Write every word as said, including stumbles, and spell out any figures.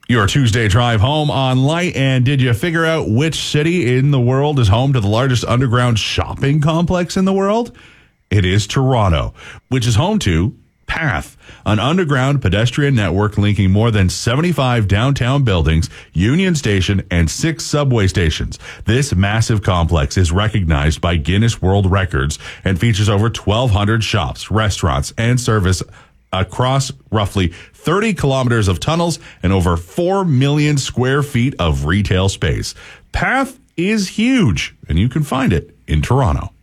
Your Tuesday drive home on Light. And did you figure out which city in the world is home to the largest underground shopping complex in the world? It is Toronto, which is home to Path, an underground pedestrian network linking more than seventy-five downtown buildings, Union Station, and six subway stations. This massive complex is recognized by Guinness World Records and features over twelve hundred shops, restaurants, and service across roughly thirty kilometers of tunnels and over four million square feet of retail space. Path is huge, and you can find it in Toronto.